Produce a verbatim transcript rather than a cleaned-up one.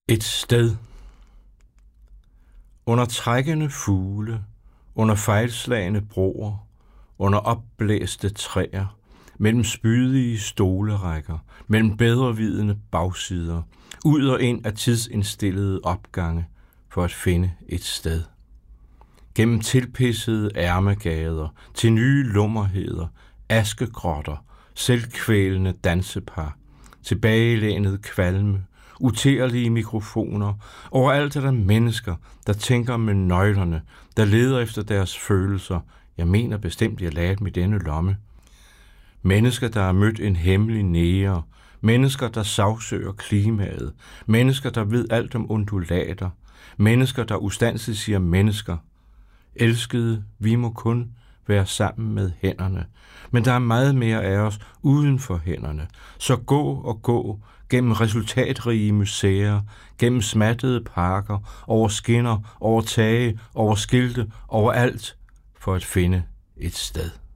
Et sted. Under trækkende fugle, under fejlslagende broer, under opblæste træer, mellem spydige stolerækker, mellem bedrevidende bagsider, ud og ind af tidsindstillede opgange for at finde et sted. Gennem tilpissede ærmegader, til nye lummerheder, askegrotter, selvkvælende dansepar, tilbagelænet kvalme, uterlige mikrofoner. Overalt er der mennesker, der tænker med nøglerne, der leder efter deres følelser. Jeg mener bestemt, jeg lagde dem i denne lomme. Mennesker, der har mødt en hemmelig nære. Mennesker, der sagsøger klimaet. Mennesker, der ved alt om undulater. Mennesker, der ustandsligt siger mennesker. Elskede, vi må kun være sammen med hænderne. Men der er meget mere af os uden for hænderne. Så gå og gå gennem resultatrige museer, gennem smattede parker, over skinner, over tage, over skilte, over alt, for at finde et sted.